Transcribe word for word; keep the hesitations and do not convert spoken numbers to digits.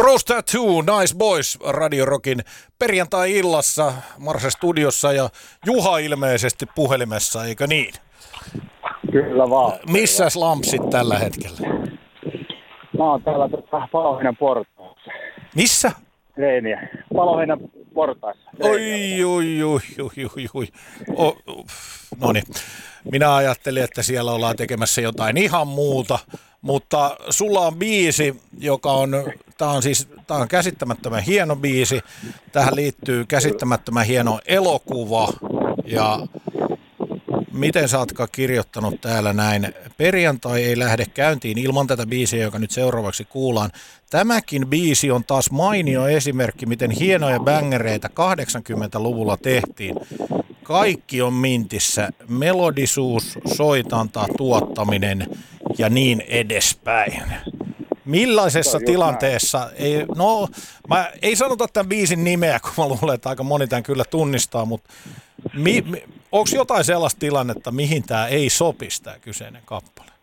Rose Tattoo, Nice Boys, Radio Rockin perjantai-illassa Marse studiossa ja Juha ilmeisesti puhelimessa, eikö niin? Kyllä vaan. Missäs lampsit tällä hetkellä? Mä oon täällä Paloheinän portaassa. Missä? Reiniä. Paloheinän portaassa. Oi, oi, oi, oi, oi, oi. Oh, no niin. Minä ajattelin, että siellä ollaan tekemässä jotain ihan muuta, mutta sulla on biisi, joka on, tää on siis, tää on käsittämättömän hieno biisi. Tähän liittyy käsittämättömän hieno elokuva ja miten sä ootkaan kirjoittanut täällä näin, perjantai ei lähde käyntiin ilman tätä biisiä, joka nyt seuraavaksi kuullaan. Tämäkin biisi on taas mainio esimerkki, miten hienoja bängereitä kahdeksankymmentäluvulla tehtiin. Kaikki on mintissä, melodisuus, soitanta, tuottaminen ja niin edespäin. Millaisessa tilanteessa, ei, no mä ei sanota tämän biisin nimeä, kun mä luulen, että aika moni tämän kyllä tunnistaa, mutta mi, mi, onko jotain sellaista tilannetta, mihin tämä ei sopisi tämä kyseinen kappale?